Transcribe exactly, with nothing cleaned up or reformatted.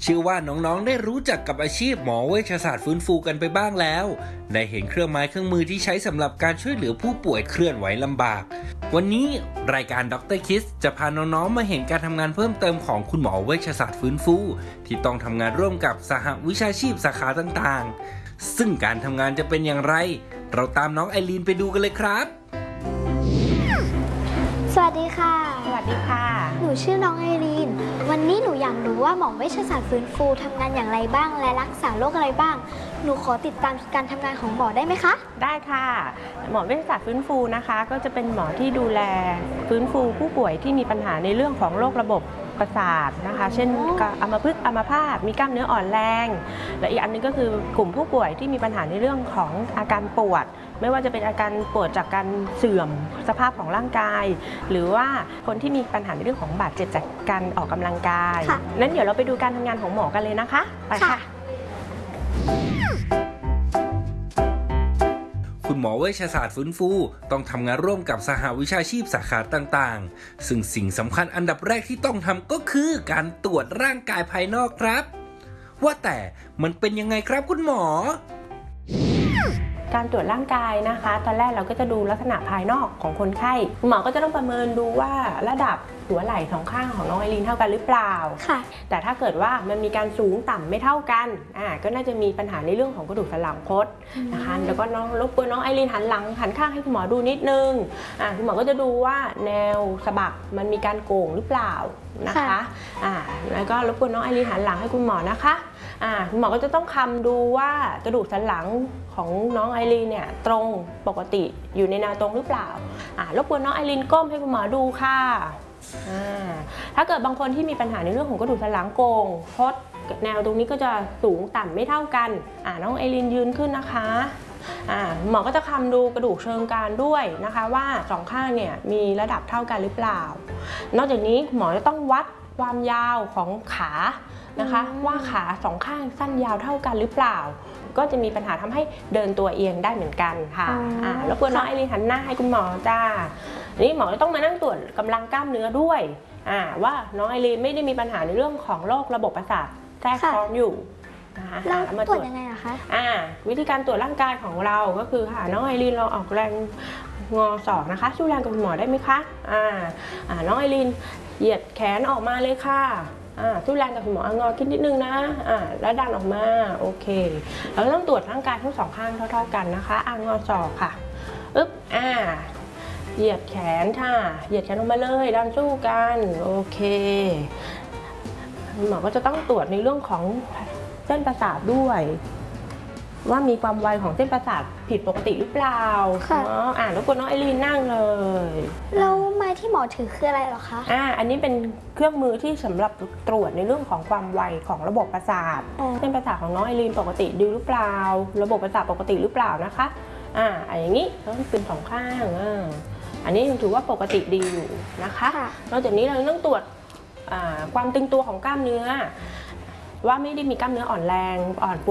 เชื่อว่าน้องๆได้รู้จักกับอาชีพหมอเวชศาสตร์ฟื้นฟูกันไปบ้างแล้วได้เห็นเครื่องไม้เครื่องมือที่ใช้สำหรับการช่วยเหลือผู้ป่วยเคลื่อนไหวลำบากวันนี้รายการด็อกเตอร์คิสจะพาน้องๆมาเห็นการทำงานเพิ่มเติมของคุณหมอเวชศาสตร์ฟื้นฟูที่ต้องทำงานร่วมกับสหวิชาชีพสาขาต่างๆซึ่งการทำงานจะเป็นอย่างไรเราตามน้องไอรีนไปดูกันเลยครับสวัสดีค่ะสวัสดีค่ะหนูชื่อน้องไอรีนวันนี้หนูอยากรู้ว่าหมอเวชศาสตร์ฟื้นฟูทำงานอย่างไรบ้างและรักษาโรคอะไรบ้างหนูขอติดตามการทำงานของหมอได้ไหมคะได้ค่ะหมอเวชศาสตร์ฟื้นฟูนะคะก็จะเป็นหมอที่ดูแลฟื้นฟูผู้ป่วยที่มีปัญหาในเรื่องของโรคระบบประสาทนะคะเช่นอัมพฤกษ์อัมพาตมีกล้ามเนื้ออ่อนแรงและอีกอันนึงก็คือกลุ่มผู้ป่วยที่มีปัญหาในเรื่องของอาการปวดไม่ว่าจะเป็นอาการปวดจากการเสื่อมสภาพของร่างกายหรือว่าคนที่มีปัญหาในเรื่องของบาดเจ็บจากการออกกำลังกายนั้นเดี๋ยวเราไปดูการทำงานของหมอกันเลยนะคะไปค่ะคุณหมอเวชศาสตร์ฟื้นฟูต้องทำงานร่วมกับสหวิชาชีพสาขาต่างๆซึ่งสิ่งสำคัญอันดับแรกที่ต้องทำก็คือการตรวจร่างกายภายนอกครับว่าแต่มันเป็นยังไงครับคุณหมอการตรวจร่างกายนะคะตอนแรกเราก็จะดูลักษณะภายนอกของคนไข้หมอก็จะต้องประเมินดูว่าระดับหัวไหล่สองข้างของน้องไอรีนเท่ากันหรือเปล่าค่ะแต่ถ้าเกิดว่ามันมีการสูงต่ำไม่เท่ากันอ่าก็น่าจะมีปัญหาในเรื่องของกระดูกสันหลังคดนะคะแล้วก็น้องรบกวนน้องไอรีนหันหลังหันข้างให้คุณหมอดูนิดนึงอ่าคุณหมอก็จะดูว่าแนวสะบักมันมีการโก่งหรือเปล่านะคะอ่าแล้วก็รบกวนน้องไอรีนหันหลังให้คุณหมอนะคะอ่าคุณหมอก็จะต้องคำดูว่ากระดูกสันหลังของน้องไอรีนเนี่ยตรงปกติอยู่ในแนวตรงหรือเปล่าอ่ารบกวนน้องไอรีนก้มให้คุณหมอดูค่ะถ้าเกิดบางคนที่มีปัญหาในเรื่องของกระดูกสันหลังโก่งคดแนวตรงนี้ก็จะสูงต่ำไม่เท่ากันอ่าน้องไอรีนยืนขึ้นนะคะอ่าหมอก็จะคำดูกระดูกเชิงกรานด้วยนะคะว่าสองข้างเนี่ยมีระดับเท่ากันหรือเปล่านอกจากนี้หมอจะต้องวัดความยาวของขานะคะว่าขาสองข้างสั้นยาวเท่ากันหรือเปล่าก็จะมีปัญหาทำให้เดินตัวเอียงได้เหมือนกันค่ะอ่าแล้วกวนน้องไอรีนหันหน้าให้คุณหมอจ้านี่หมอต้องมานั่งตรวจกำลังกล้ามเนื้อด้วยอ่าว่าน้องไอรีนไม่ได้มีปัญหาในเรื่องของโรคระบบประสาทแทรกซ้อนอยู่นะคะแล้วตรวจยังไงอะคะอ่าวิธีการตรวจร่างกายของเราก็คือค่ะน้องไอรีนเราออกแรงงอศอกนะคะสู้แรงกับคุณหมอได้ไหมคะอ่าอ่าน้องไอรีนเหยียดแขนออกมาเลยค่ะอ่าสู้แรงกับคุณหมองอขึ้นนิดนึงนะอ่าแล้วดันออกมาโอเคเราต้องตรวจร่างกายทั้งสองข้างเท่าๆกันนะคะอ่างอศอกค่ะอึ๊บอ่าเหยียดแขนค่ะเหยียดแขนออกมาเลยดันสู้กันโอเคหมอก็จะต้องตรวจในเรื่องของเส้นประสาทด้วยว่ามีความไวของเส้นประสาทผิดปกติหรือเปล่าเนาะอ่าแล้วคุณน้องไอรีนนั่งเลยแล้วไม้ที่หมอถือคืออะไรหรอคะอ่าอันนี้เป็นเครื่องมือที่สำหรับตรวจในเรื่องของความไวของระบบประสาทเส้นประสาทของน้องไอรีนปกติดีหรือเปล่าระบบประสาทปกติหรือเปล่านะคะอ่าอย่างนี้ต้องเป็นสองข้างอ่าอันนี้ยังถือว่าปกติดีอยู่นะคะนอกจากนี้เราต้องตรวจความตึงตัวของกล้ามเนื้อว่าไม่ได้มีกล้ามเนื้ออ่อนแรงอ่อนปวด